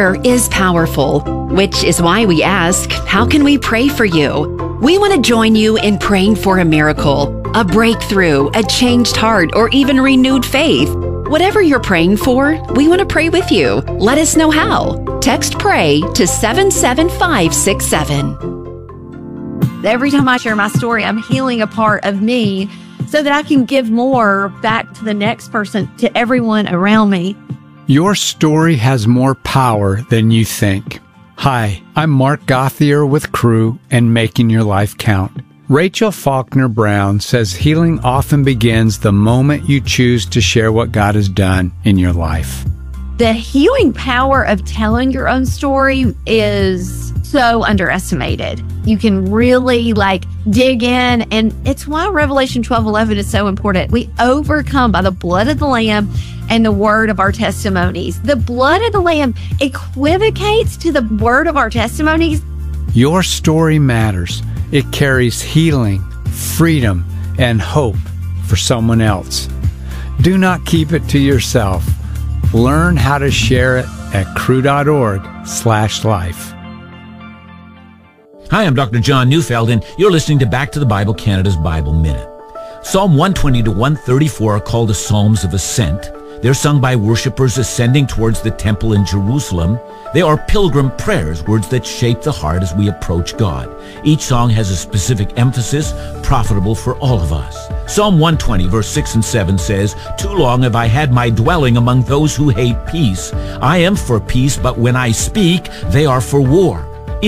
Prayer is powerful, which is why we ask, how can we pray for you? We want to join you in praying for a miracle, a breakthrough, a changed heart, or even renewed faith. Whatever you're praying for, we want to pray with you. Let us know how. Text PRAY to 77567. Every time I share my story, I'm healing a part of me so that I can give more back to the next person, to everyone around me. Your story has more power than you think. Hi, I'm Mark Gauthier with Crew and Making Your Life Count. Rachel Faulkner Brown says healing often begins the moment you choose to share what God has done in your life. The healing power of telling your own story is so underestimated. You can really dig in, and it's why Revelation 12:11 is so important. We overcome by the blood of the Lamb and the word of our testimonies. The blood of the Lamb equivocates to the word of our testimonies. Your story matters. It carries healing, freedom, and hope for someone else. Do not keep it to yourself. Learn how to share it at crew.org/life. Hi, I'm Dr. John Neufeld, and you're listening to Back to the Bible, Canada's Bible Minute. Psalm 120 to 134 are called the Psalms of Ascent. They're sung by worshipers ascending towards the temple in Jerusalem. They are pilgrim prayers, words that shape the heart as we approach God. Each song has a specific emphasis, profitable for all of us. Psalm 120, verse 6 and 7 says, "Too long have I had my dwelling among those who hate peace. I am for peace, but when I speak, they are for war.